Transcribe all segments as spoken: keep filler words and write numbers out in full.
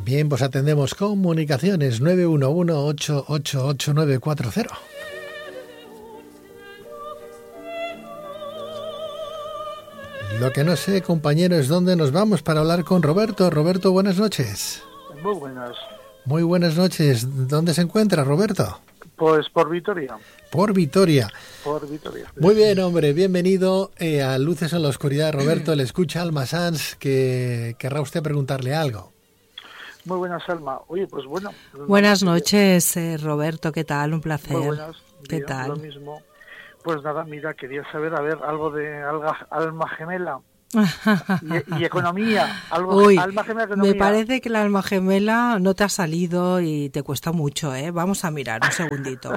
Bien, pues atendemos comunicaciones nueve uno uno, ocho ocho ocho, nueve cuatro cero. Lo que no sé, compañero, es dónde nos vamos para hablar con Roberto. Roberto, buenas noches. Muy buenas. Muy buenas noches. ¿Dónde se encuentra, Roberto? Pues por Vitoria. Por Vitoria. Por Vitoria. Muy bien, hombre. Bienvenido eh, a Luces en la Oscuridad. Roberto, le escucha Alma Sanz, que querrá usted preguntarle algo. Muy buenas, Alma. Oye, pues bueno. Buenas noches, eh, Roberto. ¿Qué tal? Un placer. Muy buenas. ¿Qué Bien, tal? Lo mismo. Pues nada, mira, quería saber, a ver, algo de alga, alma gemela y, y economía. Algo, Uy, alma gemela, economía. me parece que la alma gemela no te ha salido y te cuesta mucho, ¿eh? Vamos a mirar un segundito.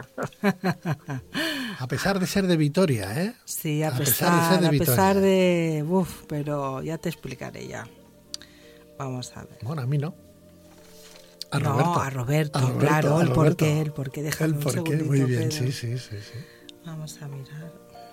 A pesar de ser de Vitoria, ¿eh? Sí, a, a pesar, pesar de ser de a Vitoria. pesar de... Uf, pero ya te explicaré ya. Vamos a ver. Bueno, a mí no. A no, Roberto. a Roberto, a Roberto claro, a el Roberto. porqué, el porqué. Déjame el un porqué, segundito, muy bien, Pedro. sí, sí, sí, sí. Vamos a mirar.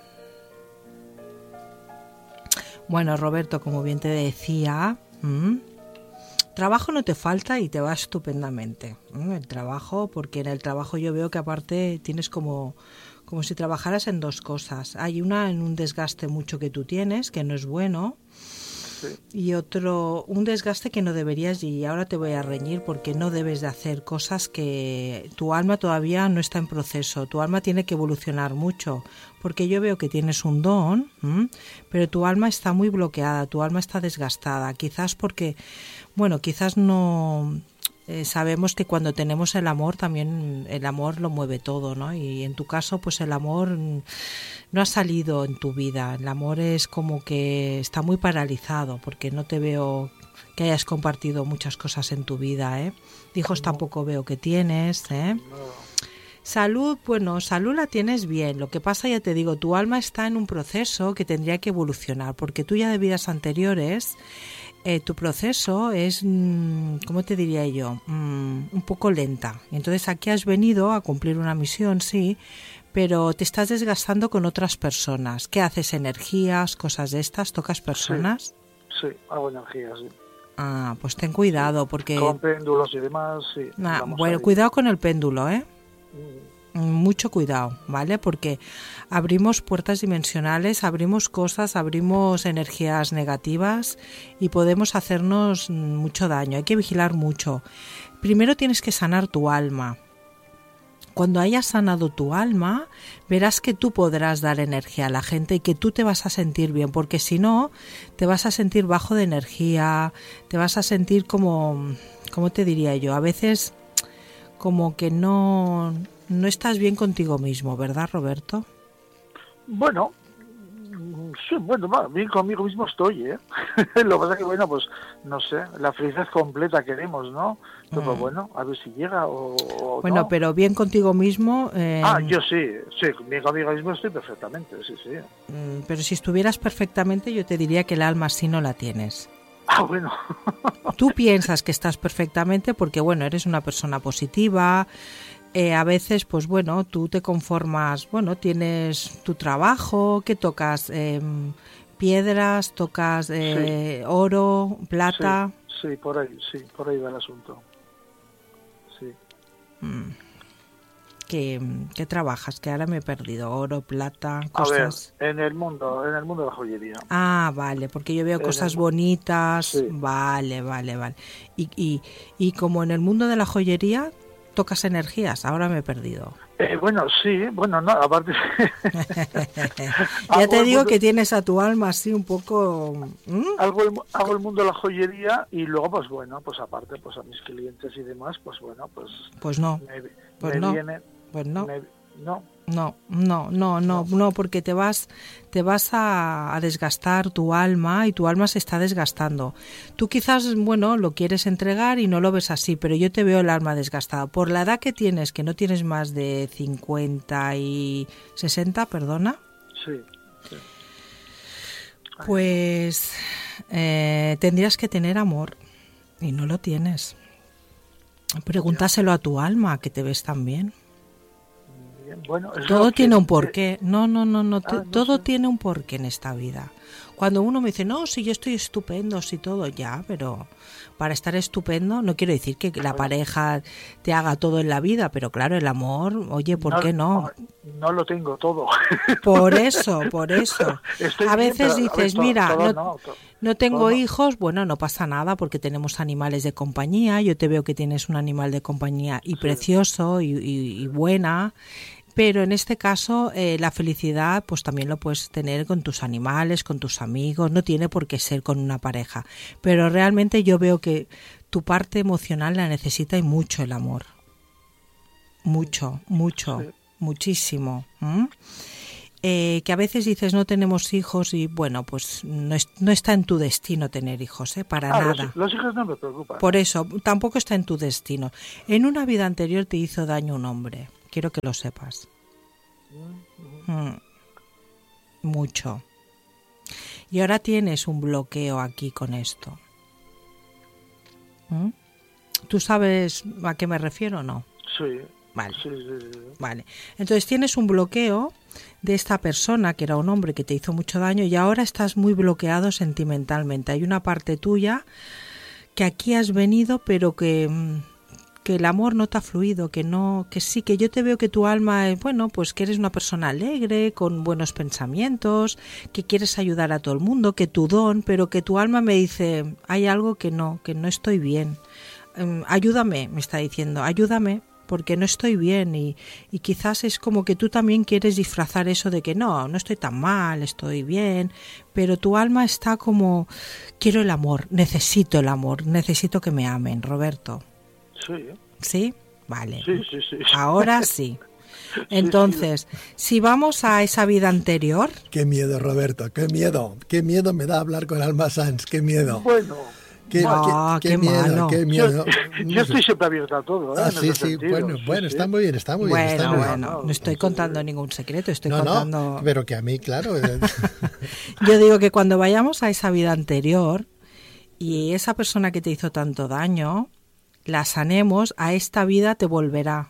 Bueno, Roberto, como bien te decía, ¿m? trabajo no te falta y te va estupendamente. ¿m? El trabajo, porque en el trabajo yo veo que aparte tienes como, como si trabajaras en dos cosas. Hay una en un desgaste mucho que tú tienes, que no es bueno. Sí. Y otro, un desgaste que no deberías, y ahora te voy a reñir porque no debes de hacer cosas que tu alma todavía no está en proceso. Tu alma tiene que evolucionar mucho, porque yo veo que tienes un don, ¿m? pero tu alma está muy bloqueada, tu alma está desgastada. Quizás porque, bueno, quizás no... Eh, sabemos que cuando tenemos el amor, también el amor lo mueve todo, ¿no? Y en tu caso, pues el amor no ha salido en tu vida. El amor es como que está muy paralizado, porque no te veo que hayas compartido muchas cosas en tu vida, ¿eh? Hijos tampoco veo que tienes, ¿eh? No. Salud, bueno, salud la tienes bien. Lo que pasa, ya te digo, tu alma está en un proceso que tendría que evolucionar, porque tú ya de vidas anteriores... Eh, tu proceso es, mmm, ¿cómo te diría yo? Mm, un poco lenta. Entonces aquí has venido a cumplir una misión, sí, pero te estás desgastando con otras personas. ¿Qué haces? ¿Energías, cosas de estas? ¿Tocas personas? Sí, sí, hago energía, sí. Ah, pues ten cuidado porque... Con péndulos y demás, sí. Nah, bueno, ahí. Cuidado con el péndulo, ¿eh? Mm. Mucho cuidado, ¿vale? Porque abrimos puertas dimensionales, abrimos cosas, abrimos energías negativas y podemos hacernos mucho daño. Hay que vigilar mucho. Primero tienes que sanar tu alma. Cuando hayas sanado tu alma, verás que tú podrás dar energía a la gente y que tú te vas a sentir bien, porque si no, te vas a sentir bajo de energía, te vas a sentir como, ¿cómo te diría yo? A veces como que no... No estás bien contigo mismo, ¿verdad, Roberto? Bueno, sí, bueno, bien conmigo mismo estoy, ¿eh? Lo que pasa es que, bueno, pues, no sé, la felicidad completa queremos, ¿no? Pero mm. bueno, a ver si llega o, o Bueno, no. pero bien contigo mismo... Eh... Ah, yo sí, sí, bien conmigo mismo estoy perfectamente, sí, sí. Mm, pero si estuvieras perfectamente, yo te diría que el alma sí no la tienes. Ah, bueno. Tú piensas que estás perfectamente porque, bueno, eres una persona positiva... Eh, a veces, pues bueno, tú te conformas, bueno, tienes tu trabajo, ¿qué tocas? Eh, piedras, tocas eh, sí. oro, plata. Sí, sí, por ahí, sí, por ahí va el asunto. Sí. Mm. ¿Qué, ¿Qué trabajas? Que ahora me he perdido. Oro, plata, cosas. A ver, en el mundo, en el mundo de la joyería. Ah, vale, porque yo veo en cosas el... bonitas. Sí. Vale, vale, vale. Y, y, y como en el mundo de la joyería. ¿Tocas energías? Ahora me he perdido. Eh, bueno, sí, bueno, no, aparte... ya te digo mundo... que tienes a tu alma así un poco... ¿Mm? Hago, el, hago el mundo de la joyería y luego, pues bueno, pues aparte, pues a mis clientes y demás, pues bueno, pues... Pues no, me, pues me no, viene, pues no. Me, no. No, no, no, no, no, porque te vas, te vas a, a desgastar tu alma y tu alma se está desgastando. Tú quizás, bueno, lo quieres entregar y no lo ves así, pero yo te veo el alma desgastada. Por la edad que tienes, que no tienes más de cincuenta y sesenta, perdona. Sí. sí. Pues eh, tendrías que tener amor y no lo tienes. Pregúntaselo a tu alma, que te ves tan bien. Bueno, todo que, tiene un porqué. No, no, no, no. Ah, no todo sé. tiene un porqué en esta vida. Cuando uno me dice, no, si yo estoy estupendo, si todo, ya, pero para estar estupendo no quiero decir que la pareja te haga todo en la vida, pero claro, el amor, oye, ¿por no, qué no? no? No lo tengo todo. Por eso, por eso. Estoy a bien, veces pero, dices, a ver, todo, mira, todo no, no, todo, no tengo todo hijos, bueno, no pasa nada porque tenemos animales de compañía, yo te veo que tienes un animal de compañía y sí. precioso y, y, y buena. Pero en este caso eh, la felicidad pues también lo puedes tener con tus animales, con tus amigos, no tiene por qué ser con una pareja. Pero realmente yo veo que tu parte emocional la necesita y mucho el amor. Mucho, mucho, sí. muchísimo. ¿Mm? Eh, que a veces dices no tenemos hijos y bueno, pues no, es, no está en tu destino tener hijos, ¿eh? Para ah, nada. Los, los hijos no me preocupan. Por eso, tampoco está en tu destino. En una vida anterior te hizo daño un hombre. Quiero que lo sepas. Mm. Mucho. Y ahora tienes un bloqueo aquí con esto. ¿Mm? ¿Tú sabes a qué me refiero o no? Sí. Vale. Sí, sí, sí. Vale. Entonces tienes un bloqueo de esta persona que era un hombre que te hizo mucho daño y ahora estás muy bloqueado sentimentalmente. Hay una parte tuya que aquí has venido pero que... que el amor no te ha fluido, que no, que sí, que yo te veo que tu alma es, bueno, pues que eres una persona alegre, con buenos pensamientos, que quieres ayudar a todo el mundo, que tu don, pero que tu alma me dice, hay algo que no, que no estoy bien. Um, ayúdame, me está diciendo, ayúdame, porque no estoy bien y, y quizás es como que tú también quieres disfrazar eso de que no, no estoy tan mal, estoy bien, pero tu alma está como, quiero el amor, necesito el amor, necesito que me amen, Roberto. Sí. ¿Sí? Vale. Sí, sí, sí. Ahora sí. Entonces, sí, sí. si vamos a esa vida anterior... Qué miedo, Roberto, qué miedo. Qué miedo me da hablar con Alma Sanz, qué miedo. Bueno... Qué, no, qué, qué, qué miedo, malo. qué miedo. Yo, yo estoy siempre abierto a todo. ¿eh? Ah, sí, sí, sentido. bueno, sí, bueno, sí. está muy bien, está muy bueno, bien. Está muy bueno, bien. no, no estoy contando ningún secreto, estoy no, contando... No, pero que a mí, claro... Yo digo que cuando vayamos a esa vida anterior y esa persona que te hizo tanto daño, la sanemos, a esta vida te volverá.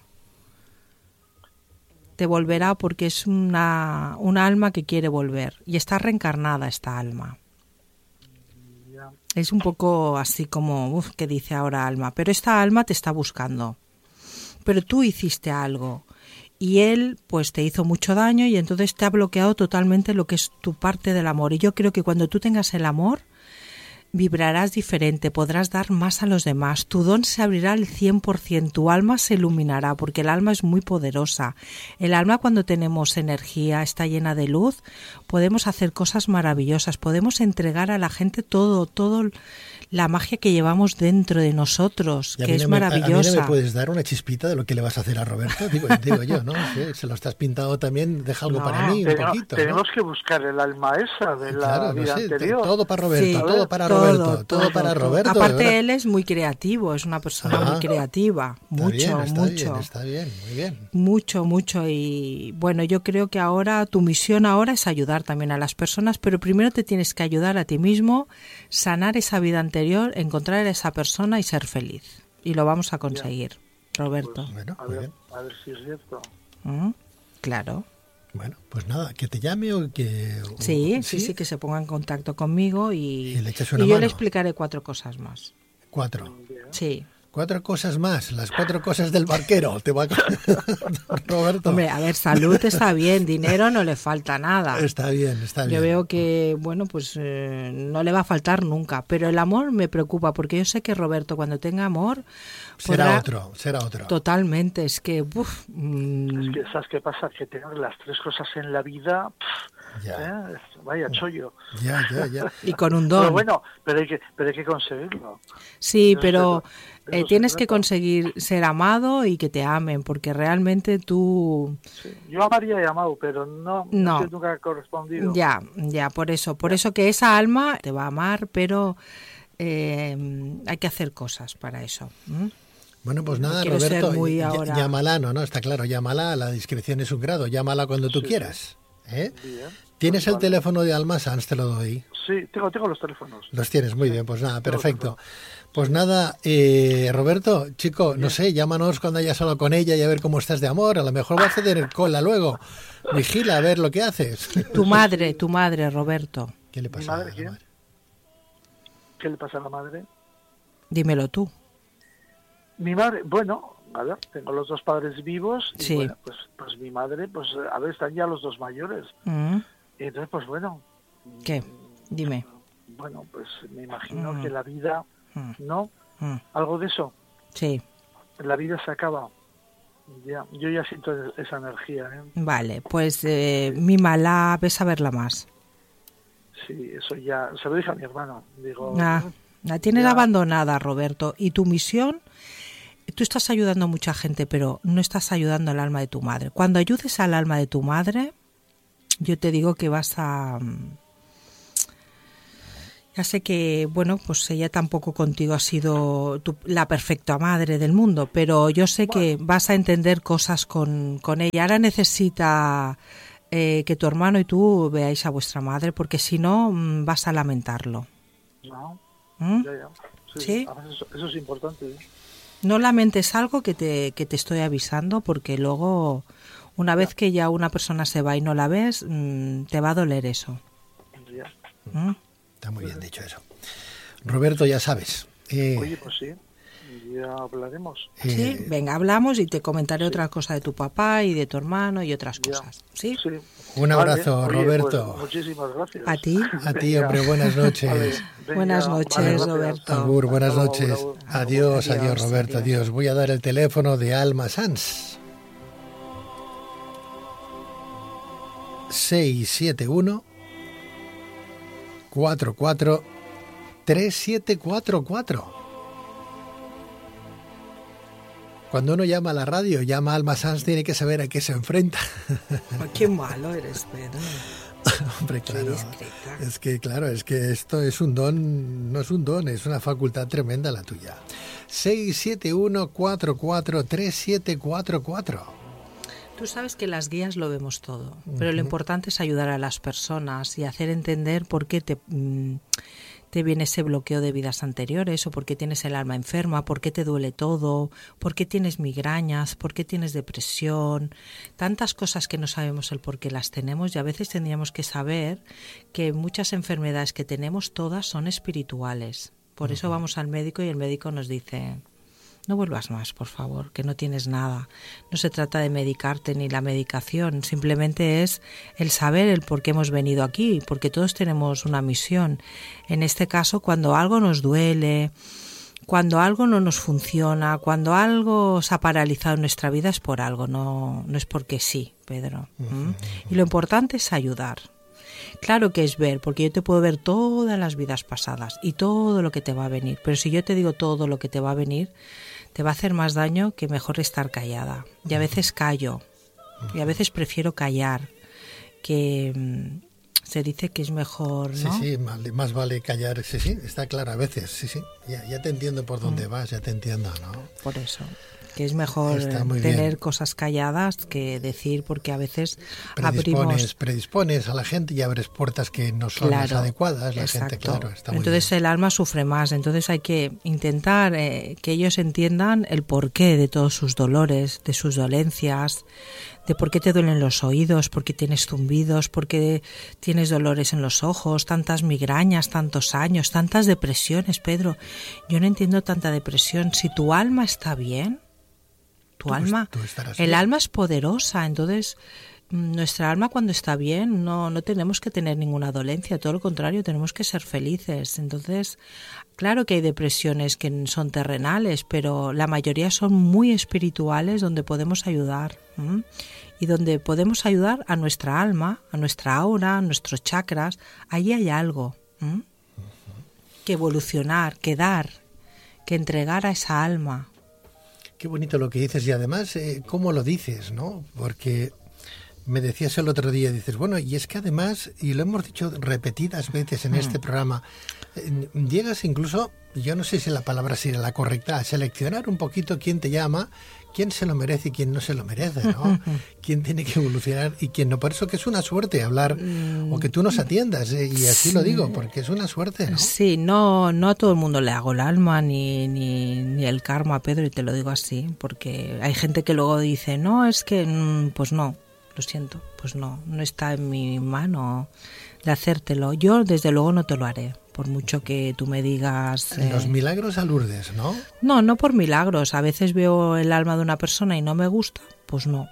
Te volverá porque es una, una alma que quiere volver y está reencarnada esta alma. Es un poco así como, uff, que dice ahora alma, pero esta alma te está buscando. Pero tú hiciste algo y él pues te hizo mucho daño y entonces te ha bloqueado totalmente lo que es tu parte del amor. Y yo creo que cuando tú tengas el amor, vibrarás diferente, podrás dar más a los demás, tu don se abrirá al cien por ciento, tu alma se iluminará, porque el alma es muy poderosa. El alma, cuando tenemos energía, está llena de luz, podemos hacer cosas maravillosas, podemos entregar a la gente todo, todo la magia que llevamos dentro de nosotros, que es no maravillosa. Me, a mí no me puedes dar una chispita de lo que le vas a hacer a Roberto, digo, digo yo, ¿no? Sí, se lo estás pintando también, deja algo no, para mí, un tenemos, poquito. Tenemos ¿no? que buscar el alma esa de la claro, vida no sé, anterior. Todo para Roberto, sí, todo para todo, Roberto, todo, todo para todo. Roberto. Aparte él es muy creativo, es una persona Ajá. muy creativa, está mucho, bien, está mucho. Bien, está bien, muy bien. Mucho, mucho y bueno, yo creo que ahora tu misión ahora es ayudar también a las personas, pero primero te tienes que ayudar a ti mismo, sanar esa vida anterior, encontrar a esa persona y ser feliz. Y lo vamos a conseguir, ya. Roberto. Pues, bueno, a, muy ver, bien. a ver si es cierto. ¿Mm? Claro. Bueno, pues nada, que te llame o que... O, sí, sí, sí, sí, que se ponga en contacto conmigo y, y, le echas una y yo mano. le explicaré cuatro cosas más. Cuatro. Sí. Cuatro cosas más, las cuatro cosas del barquero. Te va a... Roberto. Hombre, a ver, salud está bien, dinero no le falta nada. Está bien, está bien. Yo veo que, bueno, pues eh, no le va a faltar nunca, pero el amor me preocupa porque yo sé que Roberto cuando tenga amor... Será podrá... otro, será otro. Totalmente, es que... Uf, mmm... Es que, ¿sabes qué pasa? Que tener las tres cosas en la vida... Pff, ya. ¿eh? Vaya chollo. Ya, ya, ya. Y con un don. Pero bueno, pero hay que, pero hay que conseguirlo. Sí, Eso pero... Eh, tienes que conseguir ser amado y que te amen, porque realmente tú... Sí. Yo amaría y amado, pero no, no. no nunca ha correspondido. Ya, ya, por eso. Por eso que esa alma te va a amar, pero eh, hay que hacer cosas para eso. ¿Mm? Bueno, pues nada, no Roberto, muy ahora... llámala, no, no, está claro, llámala, la discreción es un grado, llámala cuando tú sí. quieras. ¿eh? Bien. ¿Tienes pues el vale. teléfono de Alma Sanz? Te lo doy. Sí, tengo, tengo los teléfonos. Los tienes, muy sí. bien, pues nada, tengo perfecto. Pues nada, eh, Roberto, chico, bien. no sé, llámanos cuando hayas hablado con ella y a ver cómo estás de amor. A lo mejor vas a tener cola luego. Vigila a ver lo que haces. Tu madre, tu madre, Roberto. ¿Qué le pasa ¿Mi madre a la quién? madre? ¿Qué le pasa a la madre? Dímelo tú. Mi madre, bueno, a ver, tengo los dos padres vivos y Sí. bueno, pues, pues mi madre, pues a ver, están ya los dos mayores. Mm, Y entonces, pues bueno. ¿Qué? Dime. Bueno, pues me imagino Mm. que la vida, Mm, ¿no? mm. Algo de eso. Sí, La vida se acaba. Ya, yo ya siento esa energía, ¿eh? vale, pues eh, mímala, ves a verla más. Sí, eso ya, se lo dije a mi hermano. Digo, Ah, la tienes ya- abandonada, Roberto. Y tu misión, tú estás ayudando a mucha gente, pero no estás ayudando al alma de tu madre. Cuando ayudes al alma de tu madre, yo te digo que vas a... Ya sé que, bueno, pues ella tampoco contigo ha sido tu- la perfecta madre del mundo, pero yo sé que vas a entender cosas con, con ella. Ahora necesita eh, que tu hermano y tú veáis a vuestra madre, porque si no mm, vas a lamentarlo. no, ¿Mm? ya, ya. Sí, ¿Sí? además Eso, eso es importante. ¿eh? No lamentes algo que te, que te estoy avisando, porque luego, una vez que ya una persona se va y no la ves, mm, te va a doler eso. Ya. ¿Mm? Está muy bien dicho eso. Roberto, ya sabes. eh, Oye, pues sí, ya hablaremos. eh, Sí, venga, hablamos y te comentaré otra cosa de tu papá y de tu hermano y otras Ya. cosas. ¿Sí? Sí. Un abrazo, Oye, Roberto. pues, muchísimas gracias. A ti. A ti, hombre, buenas noches. Vale, venga, Buenas vale, noches, gracias. Roberto. Agur, buenas Hasta luego, noches. Raúl. Adiós, adiós, Adiós, Roberto, adiós. adiós. Voy a dar el teléfono de Alma Sans. seis siete uno cuatro cuatro tres siete cuatro cuatro. Cuando uno llama a la radio, llama a Alma Sans, tiene que saber a qué se enfrenta. Qué malo eres, Pedro. Hombre, claro. discreta. Es que, claro, es que esto es un don, no es un don, es una facultad tremenda la tuya. seis siete uno cuatro cuatro tres siete cuatro cuatro. Tú sabes que las guías lo vemos todo, pero lo importante es ayudar a las personas y hacer entender por qué te, mm, te viene ese bloqueo de vidas anteriores, o por qué tienes el alma enferma, por qué te duele todo, por qué tienes migrañas, por qué tienes depresión, tantas cosas que no sabemos el por qué las tenemos, y a veces tendríamos que saber que muchas enfermedades que tenemos todas son espirituales. Por eso vamos al médico y el médico nos dice: no vuelvas más, por favor, que no tienes nada. No se trata de medicarte ni la medicación, simplemente es el saber el por qué hemos venido aquí, porque todos tenemos una misión. En este caso, cuando algo nos duele, cuando algo no nos funciona, cuando algo se ha paralizado en nuestra vida, es por algo, no, no es porque sí, Pedro. ¿Mm? Y lo importante es ayudar. Claro que es ver, porque yo te puedo ver todas las vidas pasadas y todo lo que te va a venir, pero si yo te digo todo lo que te va a venir, te va a hacer más daño que mejor estar callada. Y a veces callo, y a veces prefiero callar, que mmm, se dice que es mejor, ¿no? Sí, sí, más, más vale callar, sí, sí, está claro a veces, sí, sí. Ya, ya te entiendo por dónde mm. vas, ya te entiendo, ¿no? Por eso. Que es mejor tener bien. cosas calladas que decir, porque a veces predispones, abrimos... predispones a la gente y abres puertas que no son claro, las adecuadas. La exacto. gente, claro, está muy Entonces bien. El alma sufre más. Entonces hay que intentar eh, que ellos entiendan el porqué de todos sus dolores, de sus dolencias, de por qué te duelen los oídos, por qué tienes zumbidos, por qué tienes dolores en los ojos, tantas migrañas, tantos años, tantas depresiones, Pedro. Yo no entiendo tanta depresión. Si tu alma está bien... Tu tú, alma, tú el alma es poderosa, entonces nuestra alma cuando está bien no, no tenemos que tener ninguna dolencia, todo lo contrario, tenemos que ser felices. Entonces, claro que hay depresiones que son terrenales, pero la mayoría son muy espirituales, donde podemos ayudar ¿m? y donde podemos ayudar a nuestra alma, a nuestra aura, a nuestros chakras. Allí hay algo ¿m? que evolucionar, que dar, que entregar a esa alma. Qué bonito lo que dices y además, eh, ¿cómo lo dices, no? Porque me decías el otro día, dices, bueno, y es que además, y lo hemos dicho repetidas veces en este programa, eh, llegas incluso, yo no sé si la palabra sería la correcta, a seleccionar un poquito quién te llama, quién se lo merece y quién no se lo merece, ¿no? Quién tiene que evolucionar y quién no. Por eso que es una suerte hablar o que tú nos atiendas, ¿eh? Y así sí. lo digo, porque es una suerte, ¿no? Sí, no, no a todo el mundo le hago el alma ni, ni, ni el karma, Pedro, y te lo digo así, porque hay gente que luego dice, no, es que, pues no, lo siento, pues no, no está en mi mano de hacértelo. Yo, desde luego, no te lo haré, por mucho que tú me digas... Eh... Los milagros a Lourdes, ¿no? No, no por milagros. A veces veo el alma de una persona y no me gusta, pues no.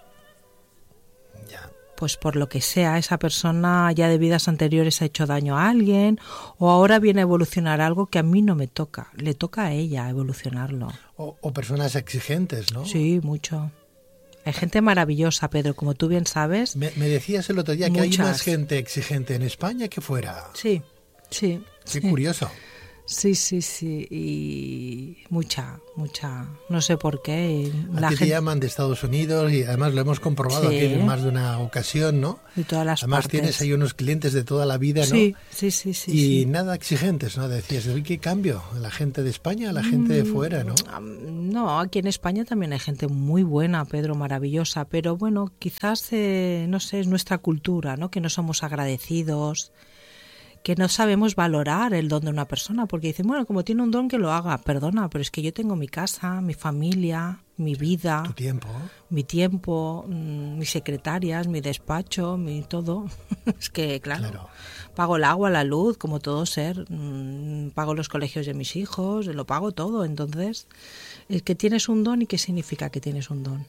Ya. Pues por lo que sea, esa persona ya de vidas anteriores ha hecho daño a alguien, o ahora viene a evolucionar algo que a mí no me toca. Le toca a ella evolucionarlo. O, o personas exigentes, ¿no? Sí, mucho. Hay gente maravillosa, Pedro, como tú bien sabes. Me, me decías el otro día muchas. que hay más gente exigente en España que fuera. Sí, sí. Qué sí. curioso. Sí, sí, sí. Y mucha, mucha. No sé por qué. A la ti gente... te llaman de Estados Unidos y además lo hemos comprobado sí. aquí en más de una ocasión, ¿no? De todas las además partes. Tienes ahí unos clientes de toda la vida, ¿no? Sí, sí, sí. sí y sí. nada exigentes, ¿no? Decías, uy, qué cambio. La gente de España, la gente de fuera, ¿no? No, aquí en España también hay gente muy buena, Pedro, maravillosa. Pero bueno, quizás, eh, no sé, es nuestra cultura, ¿no? Que no somos agradecidos, que no sabemos valorar el don de una persona, porque dicen, bueno, como tiene un don que lo haga. Perdona, pero es que yo tengo mi casa, mi familia, mi vida, tu tiempo, mi tiempo, mmm, mis secretarias, mi despacho, mi todo. Es que, claro, claro, pago el agua, la luz, como todo ser, mmm, pago los colegios de mis hijos, lo pago todo. Entonces, es que tienes un don. ¿Y qué significa que tienes un don?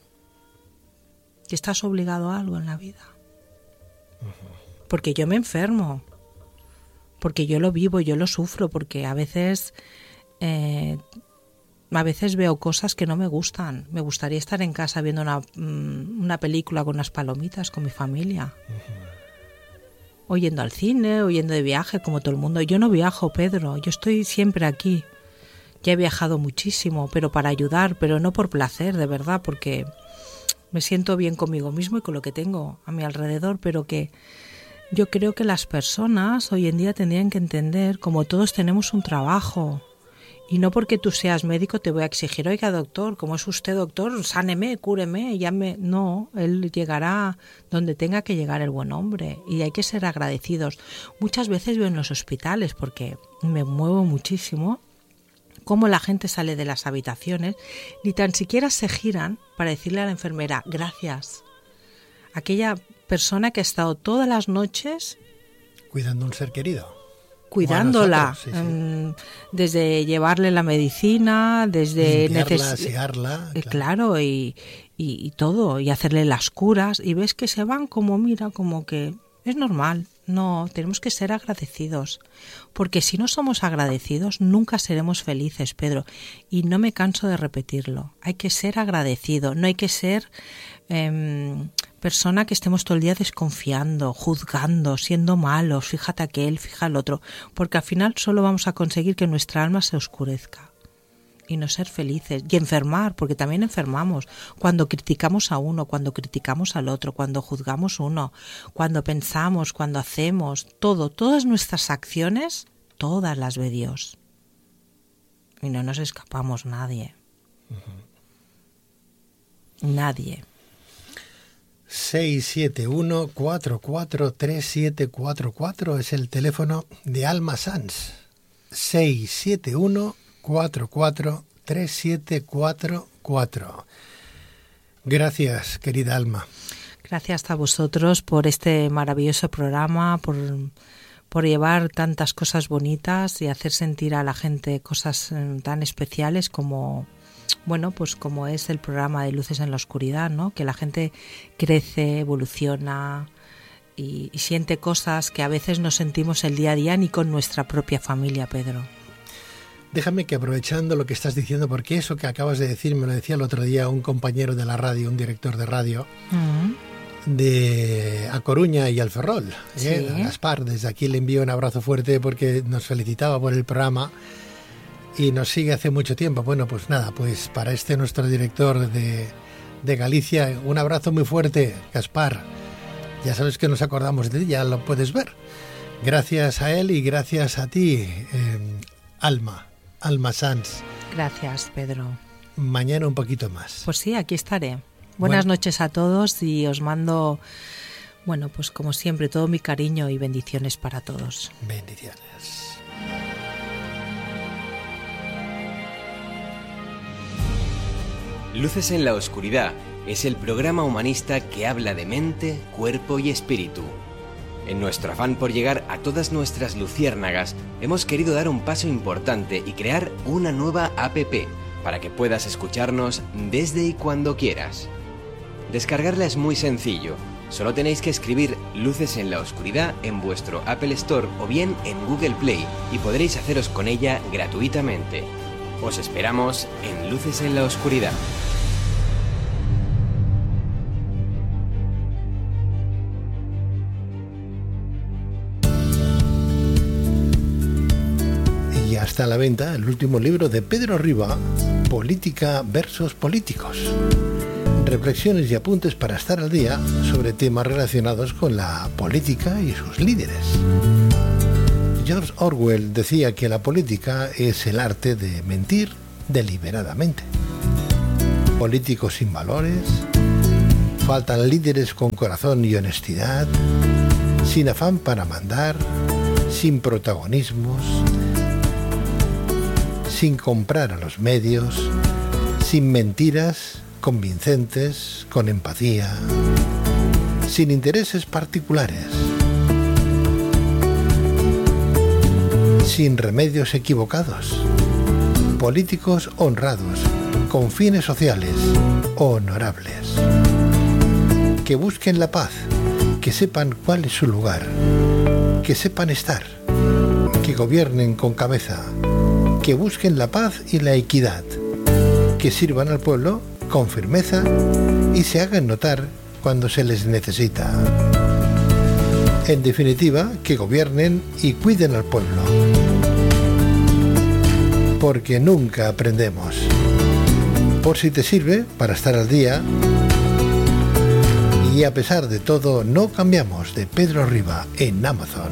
Que estás obligado a algo en la vida. Uh-huh. Porque yo me enfermo. Porque yo lo vivo, yo lo sufro, porque a veces eh, a veces veo cosas que no me gustan. Me gustaría estar en casa viendo una, una película con unas palomitas con mi familia. Uh-huh. O yendo al cine, o yendo de viaje, como todo el mundo. Yo no viajo, Pedro, yo estoy siempre aquí. Ya he viajado muchísimo, pero para ayudar, pero no por placer, de verdad, porque me siento bien conmigo mismo y con lo que tengo a mi alrededor, pero que... Yo creo que las personas hoy en día tendrían que entender, como todos tenemos un trabajo, y no porque tú seas médico te voy a exigir, oiga doctor, como es usted doctor, sáneme, cúreme, llame. No, él llegará donde tenga que llegar el buen hombre, y hay que ser agradecidos. Muchas veces veo en los hospitales, porque me muevo muchísimo, cómo la gente sale de las habitaciones, ni tan siquiera se giran para decirle a la enfermera, gracias. Aquella persona que ha estado todas las noches cuidando a un ser querido, cuidándola, nosotros, sí, sí. Desde llevarle la medicina, desde limpiarla, asearla, claro, claro y, y, y todo, y hacerle las curas, y ves que se van como, mira, como que es normal. No, tenemos que ser agradecidos, porque si no somos agradecidos nunca seremos felices, Pedro, y no me canso de repetirlo. Hay que ser agradecido, no hay que ser eh, persona que estemos todo el día desconfiando, juzgando, siendo malos, fíjate aquel, fíjate el otro, porque al final solo vamos a conseguir que nuestra alma se oscurezca y no ser felices, y enfermar, porque también enfermamos cuando criticamos a uno, cuando criticamos al otro, cuando juzgamos uno, cuando pensamos, cuando hacemos, todo, todas nuestras acciones, todas las ve Dios y no nos escapamos nadie. Uh-huh. Nadie. seis siete uno, cuatro cuatro tres siete cuatro cuatro es el teléfono de Alma Sanz. seis siete uno, cuatro cuatro tres siete cuatro cuatro. Gracias, querida Alma. Gracias a vosotros por este maravilloso programa, por, por llevar tantas cosas bonitas y hacer sentir a la gente cosas tan especiales como, bueno, pues como es el programa de Luces en la Oscuridad, ¿no? Que la gente crece, evoluciona y, y siente cosas que a veces no sentimos el día a día ni con nuestra propia familia, Pedro. Déjame que, aprovechando lo que estás diciendo, porque eso que acabas de decir me lo decía el otro día un compañero de la radio, un director de radio, uh-huh. de A Coruña y al Ferrol, sí. ¿eh? A Gaspar. Desde aquí le envío un abrazo fuerte porque nos felicitaba por el programa y nos sigue hace mucho tiempo. Bueno, pues nada, pues para este nuestro director de, de Galicia, un abrazo muy fuerte, Gaspar. Ya sabes que nos acordamos de ti, ya lo puedes ver. Gracias a él y gracias a ti, eh, Alma. Alma Sanz. Gracias, Pedro. Mañana un poquito más. Pues sí, aquí estaré. Buenas bueno. noches a todos y os mando, bueno, pues como siempre, todo mi cariño y bendiciones para todos. Bendiciones. Luces en la Oscuridad es el programa humanista que habla de mente, cuerpo y espíritu. En nuestro afán por llegar a todas nuestras luciérnagas, hemos querido dar un paso importante y crear una nueva app para que puedas escucharnos desde y cuando quieras. Descargarla es muy sencillo. Solo tenéis que escribir Luces en la Oscuridad en vuestro Apple Store o bien en Google Play y podréis haceros con ella gratuitamente. Os esperamos en Luces en la Oscuridad. Y ya está a la venta el último libro de Pedro Riba, Política versus Políticos. Reflexiones y apuntes para estar al día sobre temas relacionados con la política y sus líderes. George Orwell decía que la política es el arte de mentir deliberadamente. Políticos sin valores, faltan líderes con corazón y honestidad, sin afán para mandar, sin protagonismos, sin comprar a los medios, sin mentiras convincentes, con empatía, sin intereses particulares, sin remedios equivocados, políticos honrados, con fines sociales, honorables, que busquen la paz, que sepan cuál es su lugar, que sepan estar, que gobiernen con cabeza, que busquen la paz y la equidad, que sirvan al pueblo con firmeza y se hagan notar cuando se les necesita. En definitiva, que gobiernen y cuiden al pueblo. Porque nunca aprendemos. Por si te sirve para estar al día. Y a pesar de todo, no cambiamos, de Pedro Riba en Amazon.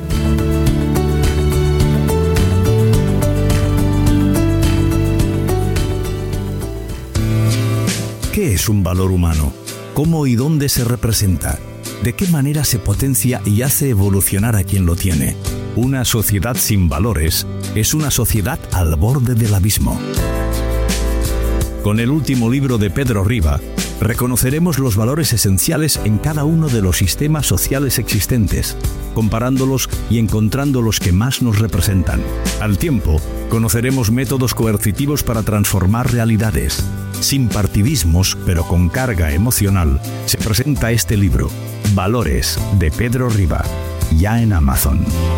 ¿Qué es un valor humano? ¿Cómo y dónde se representa? ¿De qué manera se potencia y hace evolucionar a quien lo tiene? Una sociedad sin valores es una sociedad al borde del abismo. Con el último libro de Pedro Riba, reconoceremos los valores esenciales en cada uno de los sistemas sociales existentes, comparándolos y encontrando los que más nos representan. Al tiempo, conoceremos métodos coercitivos para transformar realidades. Sin partidismos, pero con carga emocional, se presenta este libro, Valores, de Pedro Riba, ya en Amazon.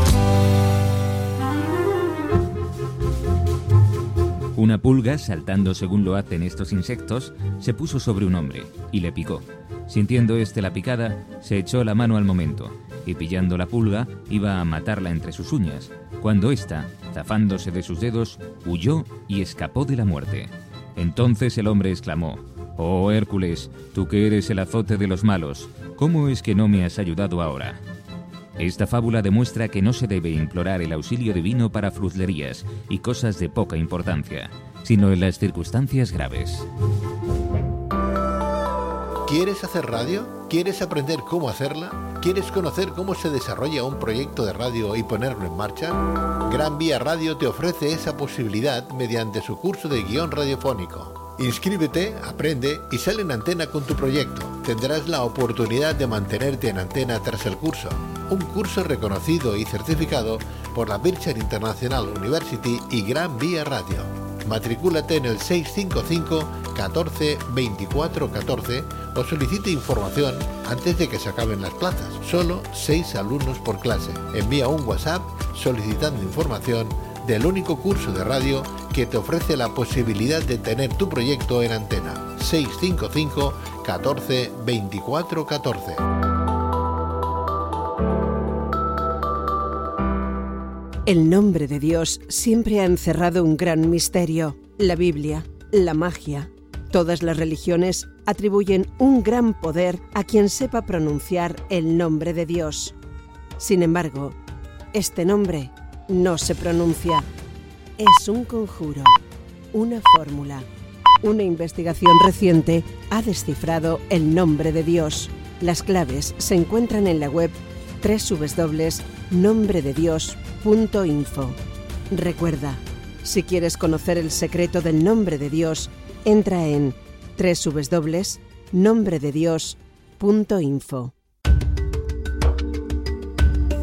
Una pulga, saltando según lo hacen estos insectos, se puso sobre un hombre y le picó. Sintiendo éste la picada, se echó la mano al momento y pillando la pulga iba a matarla entre sus uñas, cuando ésta, zafándose de sus dedos, huyó y escapó de la muerte. Entonces el hombre exclamó: «Oh Hércules, tú que eres el azote de los malos, ¿cómo es que no me has ayudado ahora?». Esta fábula demuestra que no se debe implorar el auxilio divino para fruslerías y cosas de poca importancia, sino en las circunstancias graves. ¿Quieres hacer radio? ¿Quieres aprender cómo hacerla? ¿Quieres conocer cómo se desarrolla un proyecto de radio y ponerlo en marcha? Gran Vía Radio te ofrece esa posibilidad mediante su curso de guión radiofónico. Inscríbete, aprende y sale en antena con tu proyecto. Tendrás la oportunidad de mantenerte en antena tras el curso. Un curso reconocido y certificado por la Birchard International University y Gran Vía Radio. Matricúlate en el seis cinco cinco, catorce, veinticuatro, catorce o solicite información antes de que se acaben las plazas. Solo seis alumnos por clase. Envía un WhatsApp solicitando información del único curso de radio que te ofrece la posibilidad de tener tu proyecto en antena. seis cinco cinco, catorce, veinticuatro, catorce. El nombre de Dios siempre ha encerrado un gran misterio. La Biblia, la magia, todas las religiones atribuyen un gran poder a quien sepa pronunciar el nombre de Dios. Sin embargo, este nombre no se pronuncia. Es un conjuro, una fórmula. Una investigación reciente ha descifrado el nombre de Dios. Las claves se encuentran en la web doble u doble u doble u punto nombre de dios punto info. Recuerda, si quieres conocer el secreto del nombre de Dios, entra en doble u doble u doble u punto nombre de dios punto info.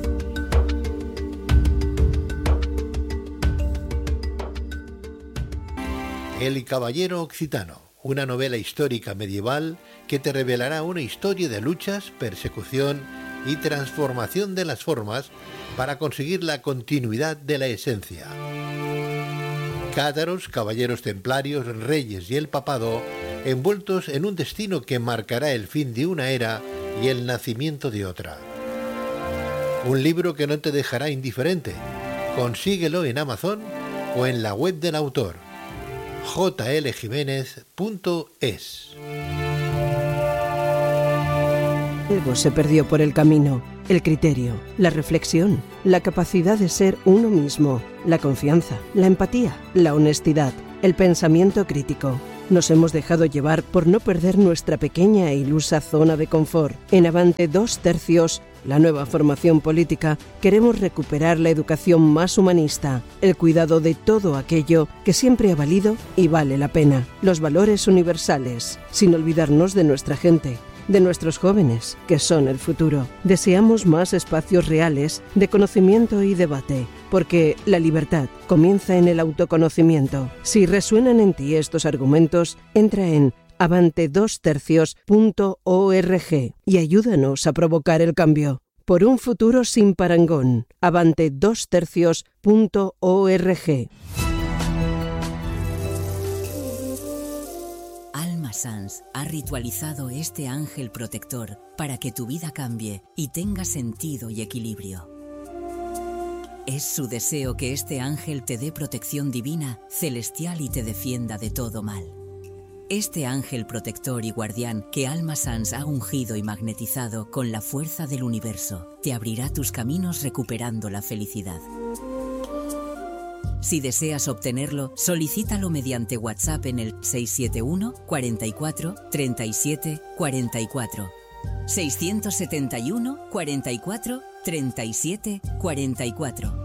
El Caballero Occitano, una novela histórica medieval que te revelará una historia de luchas, persecución y transformación de las formas para conseguir la continuidad de la esencia. Cátaros, caballeros templarios, reyes y el papado, envueltos en un destino que marcará el fin de una era y el nacimiento de otra. Un libro que no te dejará indiferente. Consíguelo en Amazon o en la web del autor, j l jiménez punto es. Algo se perdió por el camino: el criterio, la reflexión, la capacidad de ser uno mismo, la confianza, la empatía, la honestidad, el pensamiento crítico. Nos hemos dejado llevar por no perder nuestra pequeña e ilusa zona de confort. En Avante dos tercios, la nueva formación política, queremos recuperar la educación más humanista, el cuidado de todo aquello que siempre ha valido y vale la pena, los valores universales, sin olvidarnos de nuestra gente, de nuestros jóvenes, que son el futuro. Deseamos más espacios reales de conocimiento y debate, porque la libertad comienza en el autoconocimiento. Si resuenan en ti estos argumentos, entra en avante dos tercios punto org y ayúdanos a provocar el cambio. Por un futuro sin parangón. avante dos tercios punto org. Alma Sans ha ritualizado este ángel protector para que tu vida cambie y tenga sentido y equilibrio. Es su deseo que este ángel te dé protección divina, celestial y te defienda de todo mal. Este ángel protector y guardián que Alma Sans ha ungido y magnetizado con la fuerza del universo, te abrirá tus caminos recuperando la felicidad. Si deseas obtenerlo, solicítalo mediante WhatsApp en el seis siete uno, cuarenta y cuatro, treinta y siete, cuarenta y cuatro. seiscientos setenta y uno, cuarenta y cuatro, treinta y siete, cuarenta y cuatro.